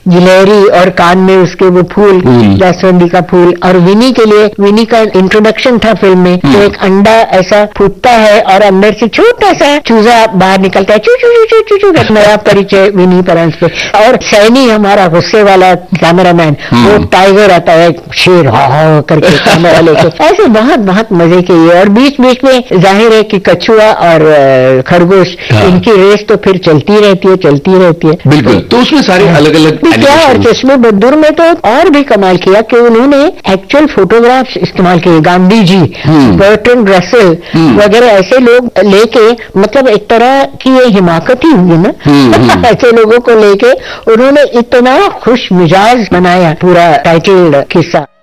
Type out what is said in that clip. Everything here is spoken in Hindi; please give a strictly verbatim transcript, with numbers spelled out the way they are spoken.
गिलहरी और कान में उसके वो फूल, जास्वंदी का फूल। और विनी के लिए, विनी का इंट्रोडक्शन था फिल्म में, तो एक अंडा ऐसा फूटता है और अंदर से छोटा सा चूजा बाहर निकलता है, चू चू चू चू चू चू। नया परिचय विनी परंस पे। और सैनी हमारा गुस्से वाला कैमरामैन, वो टाइगर आता है, शेर हा हा करके कैमरा लेके। ऐसे बहुत बहुत मजे के ये। और बीच बीच में जाहिर है कि कछुआ और खरगोश, इनकी रेस तो फिर चलती रहती है, चलती रहती है। बिल्कुल। तो उसमें सारे अलग अलग क्या। और चश्मे बद्दूर में तो और भी कमाल किया कि उन्होंने एक्चुअल फोटोग्राफ्स इस्तेमाल किए। गांधी जी, बर्ट्रैंड रसेल वगैरह ऐसे लोग लेके, मतलब एक तरह की ये हिमाकत ही हुई ना ऐसे लोगों को लेके उन्होंने इतना खुश मिजाज बनाया पूरा टाइटल किस्सा।